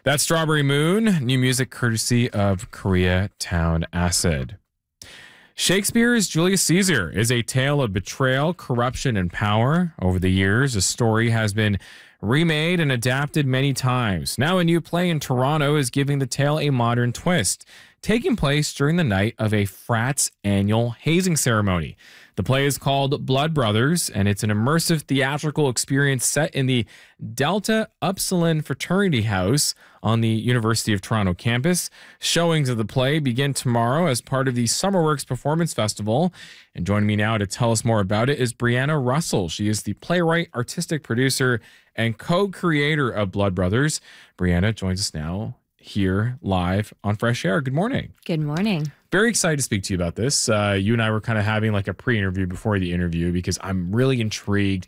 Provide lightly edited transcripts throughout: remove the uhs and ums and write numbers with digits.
That's Strawberry Moon, new music courtesy of Koreatown Acid. Shakespeare's Julius Caesar is a tale of betrayal, corruption, and power. Over the years, the story has been remade and adapted many times. Now, a new play in Toronto is giving the tale a modern twist, taking place during the night of a frat's annual hazing ceremony. The play is called Blood Brothers, and it's an immersive theatrical experience set in the Delta Upsilon Fraternity House on the University of Toronto campus. Showings of the play begin tomorrow as part of the SummerWorks Performance Festival. And joining me now to tell us more about it is Brianna Russell. She is the playwright, artistic producer, and co-creator of Blood Brothers. Brianna joins us now here live on Fresh Air. Good morning. Good morning. Very excited to speak to you about this. You and I were kind of having like a pre-interview before the interview because I'm really intrigued.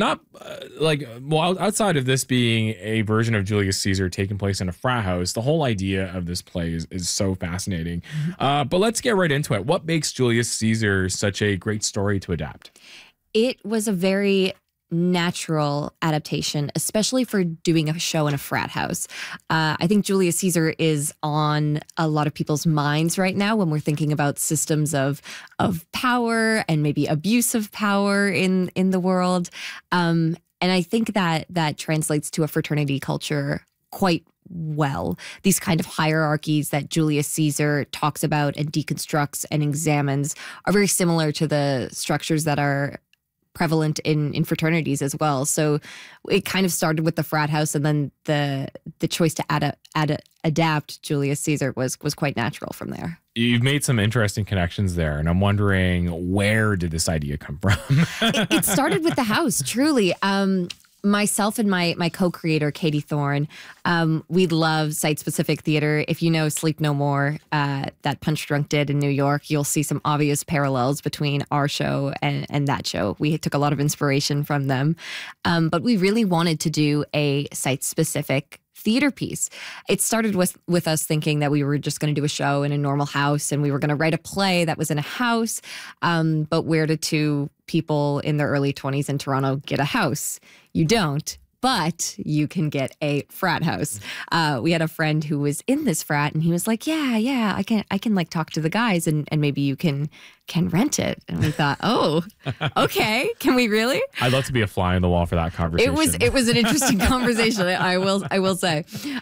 Outside of this being a version of Julius Caesar taking place in a frat house, the whole idea of this play is so fascinating. But let's get right into it. What makes Julius Caesar such a great story to adapt? It was a very natural adaptation, especially for doing a show in a frat house. I think Julius Caesar is on a lot of people's minds right now when we're thinking about systems of power and maybe abuse of power in the world. And I think that translates to a fraternity culture quite well. These kind of hierarchies that Julius Caesar talks about and deconstructs and examines are very similar to the structures that are prevalent in fraternities as well. So it kind of started with the frat house, and then the choice to adapt Julius Caesar was quite natural from there. You've made some interesting connections there, and I'm wondering, where did this idea come from? It started with the house, truly. Myself and my co-creator, Katie Thorne, we love site-specific theater. If you know Sleep No More, that Punch Drunk did in New York, you'll see some obvious parallels between our show and that show. We took a lot of inspiration from them. But we really wanted to do a site-specific theater piece. It started with us thinking that we were just going to do a show in a normal house, and we were going to write a play that was in a house. But where did two people in their early 20s in Toronto get a house? You don't, but you can get a frat house. We had a friend who was in this frat, and he was like, yeah, I can like talk to the guys, and maybe you can rent it. And we thought, oh, okay, can we really? I'd love to be a fly on the wall for that conversation. It was an interesting conversation, I will say.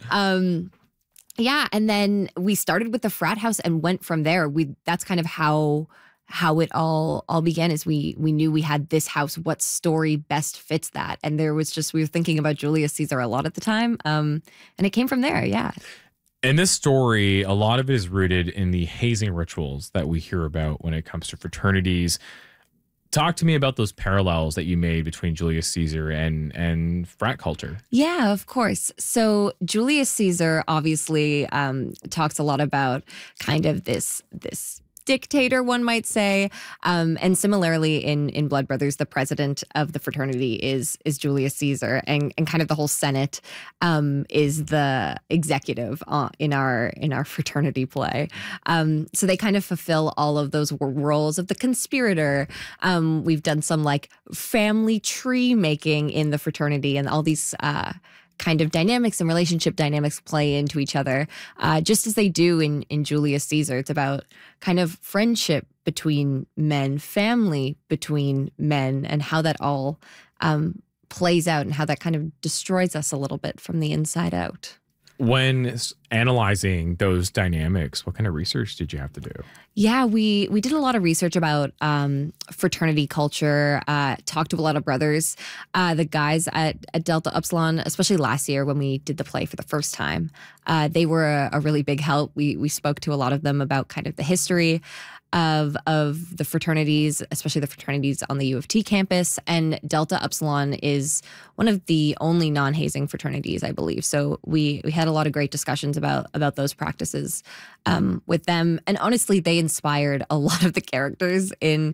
Yeah, and then we started with the frat house and went from there. That's kind of how it all began, is we knew we had this house. What story best fits that? And we were thinking about Julius Caesar a lot at the time. And it came from there, yeah. In this story, a lot of it is rooted in the hazing rituals that we hear about when it comes to fraternities. Talk to me about those parallels that you made between Julius Caesar and frat culture. Yeah, of course. So Julius Caesar obviously talks a lot about kind of this dictator, one might say. And similarly in Blood Brothers, the president of the fraternity is Julius Caesar, and kind of the whole Senate is the executive in our fraternity play. So they kind of fulfill all of those roles of the conspirator. We've done some like family tree making in the fraternity, and all these kind of dynamics and relationship dynamics play into each other, just as they do in Julius Caesar. It's about kind of friendship between men, family between men, and how that all plays out, and how that kind of destroys us a little bit from the inside out. When analyzing those dynamics, what kind of research did you have to do? Yeah, we did a lot of research about fraternity culture, talked to a lot of brothers, the guys at Delta Upsilon, especially last year when we did the play for the first time. They were a really big help. We spoke to a lot of them about kind of the history of the fraternities, especially the fraternities on the U of T campus. And Delta Upsilon is one of the only non-hazing fraternities, I believe. So we had a lot of great discussions about those practices with them. And honestly, they inspired a lot of the characters in